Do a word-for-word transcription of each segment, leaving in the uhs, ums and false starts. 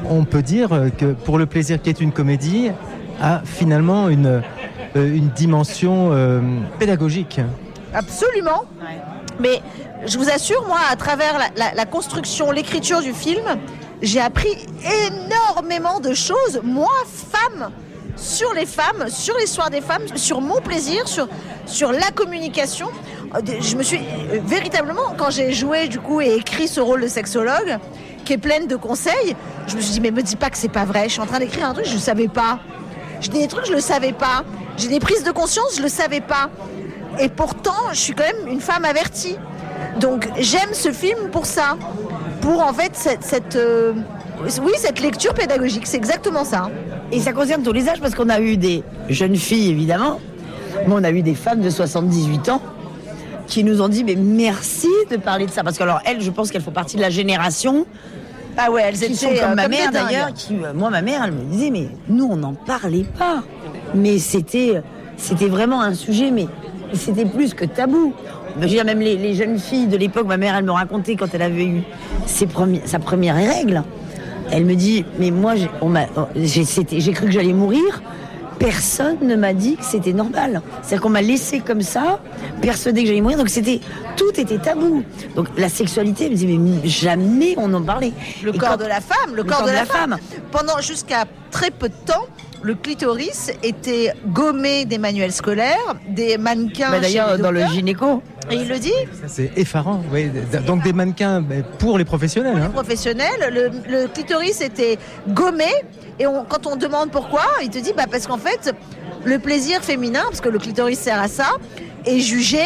On peut dire que Pour le plaisir qui est une comédie a finalement une, une dimension euh, pédagogique. Absolument. Ouais. Mais je vous assure, moi, à travers la, la, la construction, l'écriture du film, j'ai appris énormément de choses, moi, femme, sur les femmes, sur l'histoire des femmes, sur mon plaisir, sur, sur la communication. Je me suis véritablement, quand j'ai joué du coup et écrit ce rôle de sexologue, qui est pleine de conseils, je me suis dit, mais me dis pas que c'est pas vrai, je suis en train d'écrire un truc, je ne savais pas. J'ai des trucs, je le savais pas. J'ai des prises de conscience, je le savais pas. Et pourtant, je suis quand même une femme avertie. Donc, j'aime ce film pour ça. Pour, en fait, cette, cette, euh, oui, cette lecture pédagogique. C'est exactement ça. Et ça concerne tous les âges, parce qu'on a eu des jeunes filles, évidemment. Mais on a eu des femmes de soixante-dix-huit ans qui nous ont dit, mais merci de parler de ça. Parce que, alors, elles, je pense qu'elles font partie de la génération... Ah ouais, elles qui étaient sont comme euh, ma comme mère d'ailleurs. Qui, euh, moi, ma mère, elle me disait, mais nous, on n'en parlait pas. Mais c'était, c'était vraiment un sujet, mais c'était plus que tabou. Je veux dire, même les, les jeunes filles de l'époque, ma mère, elle me racontait quand elle avait eu ses premi- sa première règle. Elle me dit, mais moi, j'ai, on m'a, j'ai, c'était, j'ai cru que j'allais mourir. Personne ne m'a dit que c'était normal. C'est-à-dire qu'on m'a laissé comme ça, persuadée que j'allais mourir. Donc c'était, tout était tabou. Donc la sexualité, elle me dit, mais jamais on en parlait. Le Et corps quand, de la femme, le, le corps, corps de, de la, la femme. femme. Pendant jusqu'à très peu de temps, le clitoris était gommé des manuels scolaires, des mannequins. Bah d'ailleurs, chez les dans le docteurs. gynéco. Et il le dit. Ça, c'est effarant. Oui. Donc des mannequins pour les professionnels. Pour les hein. professionnels, le, le clitoris était gommé. Et on, quand on demande pourquoi, il te dit bah parce qu'en fait, le plaisir féminin, parce que le clitoris sert à ça, est jugé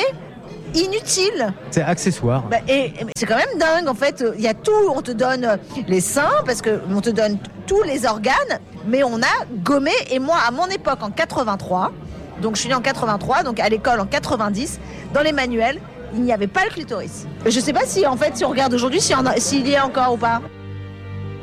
inutile. C'est accessoire. Bah, et, et c'est quand même dingue en fait. Il y a tout, on te donne les seins parce que on te donne tous les organes, mais on a gommé. Et moi, à mon époque, en quatre-vingt-trois, donc je suis née en quatre-vingt-trois, donc à l'école en quatre-vingt-dix, dans les manuels, il n'y avait pas le clitoris. Je sais pas si en fait, si on regarde aujourd'hui, s'il y, en a, s'il y a encore ou pas.